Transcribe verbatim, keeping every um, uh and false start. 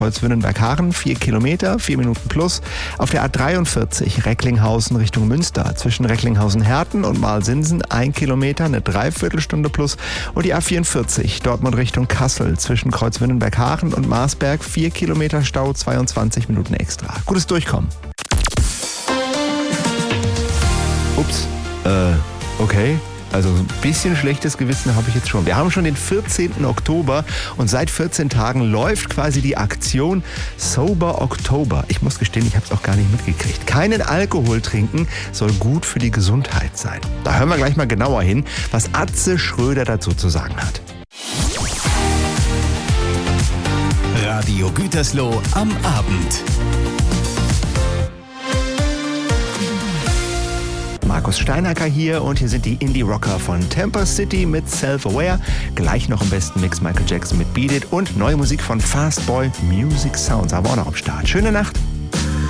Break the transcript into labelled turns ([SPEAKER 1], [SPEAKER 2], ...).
[SPEAKER 1] Kreuzwünnenberg-Haaren, vier Kilometer, vier Minuten plus. Auf der A dreiundvierzig Recklinghausen Richtung Münster, zwischen Recklinghausen-Herten und Marlsinsen, ein Kilometer, eine Dreiviertelstunde plus. Und die A vierundvierzig Dortmund Richtung Kassel, zwischen Kreuzwünnenberg-Haaren und Marsberg, vier Kilometer Stau, zweiundzwanzig Minuten extra. Gutes Durchkommen. Ups, äh, okay. Also ein bisschen schlechtes Gewissen habe ich jetzt schon. Wir haben schon den vierzehnten Oktober und seit vierzehn Tagen läuft quasi die Aktion Sober Oktober. Ich muss gestehen, ich habe es auch gar nicht mitgekriegt. Keinen Alkohol trinken soll gut für die Gesundheit sein. Da hören wir gleich mal genauer hin, was Atze Schröder dazu zu sagen hat.
[SPEAKER 2] Radio Gütersloh am Abend.
[SPEAKER 1] Markus Steinacker hier und hier sind die Indie-Rocker von Temper City mit Self-Aware. Gleich noch im besten Mix Michael Jackson mit Beat It und neue Musik von Fastboy Music Sounds. Aber auch noch am Start. Schöne Nacht.